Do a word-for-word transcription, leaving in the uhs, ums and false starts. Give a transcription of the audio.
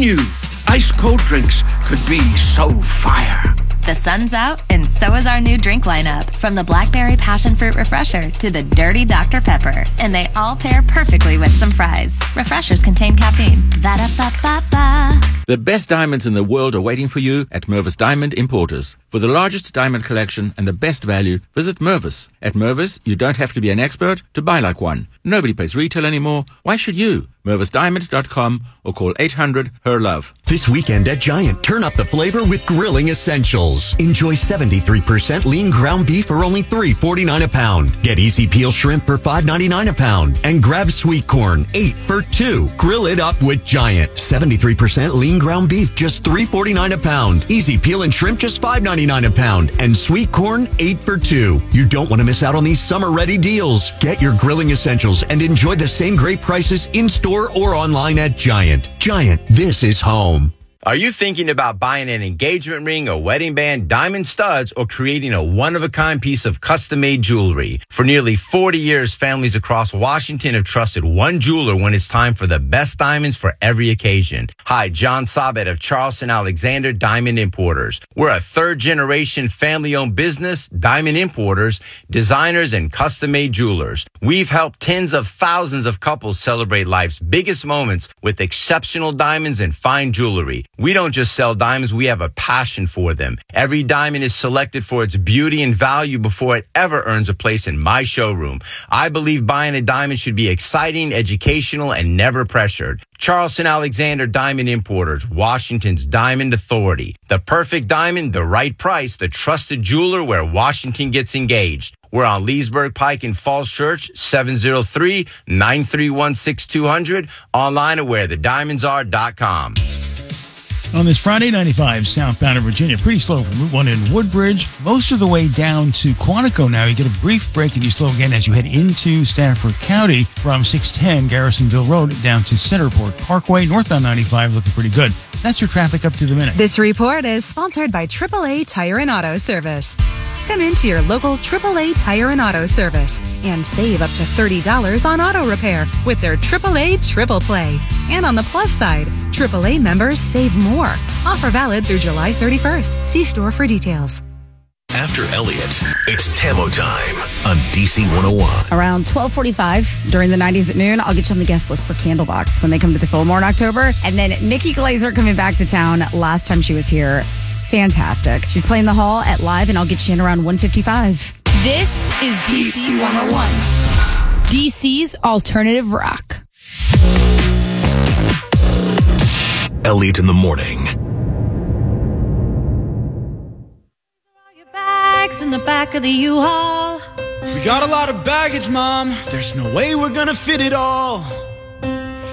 knew ice cold drinks could be so fire? The sun's out, and so is our new drink lineup. From the Blackberry Passion Fruit Refresher to the Dirty Doctor Pepper. And they all pair perfectly with some fries. Refreshers contain caffeine. Va-da-ba-ba-ba. The best diamonds in the world are waiting for you at Mervis Diamond Importers. For the largest diamond collection and the best value, visit Mervis. At Mervis, you don't have to be an expert to buy like one. Nobody pays retail anymore. Why should you? Mervis Diamond dot com or call eight hundred, H E R LOVE. This weekend at Giant, turn up the flavor with Grilling Essentials. Enjoy seventy-three percent lean ground beef for only three forty-nine a pound. Get easy peel shrimp for five ninety-nine a pound. And grab sweet corn, eight for two. Grill it up with Giant. seventy-three percent lean ground beef, just three forty-nine a pound. Easy peel and shrimp, just five ninety-nine a pound. And sweet corn, eight for two. You don't want to miss out on these summer-ready deals. Get your Grilling Essentials and enjoy the same great prices in-store or online at Giant. Giant, this is home. Are you thinking about buying an engagement ring, a wedding band, diamond studs, or creating a one-of-a-kind piece of custom-made jewelry? For nearly forty years, families across Washington have trusted one jeweler when it's time for the best diamonds for every occasion. Hi, John Sabet of Charleston Alexander Diamond Importers. We're a third-generation family-owned business, diamond importers, designers, and custom-made jewelers. We've helped tens of thousands of couples celebrate life's biggest moments with exceptional diamonds and fine jewelry. We don't just sell diamonds, we have a passion for them. Every diamond is selected for its beauty and value before it ever earns a place in my showroom. I believe buying a diamond should be exciting, educational, and never pressured. Charleston Alexander Diamond Importers, Washington's Diamond Authority. The perfect diamond, the right price, the trusted jeweler where Washington gets engaged. We're on Leesburg Pike in Falls Church, seven oh three, nine three one, six two zero zero, online at where the diamonds are dot com. On this Friday, ninety-five southbound of Virginia, pretty slow from Route one in Woodbridge, most of the way down to Quantico now. You get a brief break and you slow again as you head into Stafford County from six ten Garrisonville Road down to Centerport Parkway. Northbound ninety-five looking pretty good. That's your traffic up to the minute. This report is sponsored by triple A Tire and Auto Service. Come into your local triple A Tire and Auto Service and save up to thirty dollars on auto repair with their triple A Triple Play. And on the plus side, triple A members save more. Offer valid through July thirty-first. See store for details. After Elliott, it's Tammo time on D C one oh one. Around twelve forty-five during the nineties at noon, I'll get you on the guest list for Candlebox when they come to the Fillmore in October. And then Nikki Glazer coming back to town. Last time she was here, fantastic. She's playing the hall at Live, and I'll get you in around one fifty-five. This is D C one oh one, D C's alternative rock. Elliott in the morning. Your bags in the back of the U-Haul. We got a lot of baggage, Mom. There's no way we're gonna fit it all.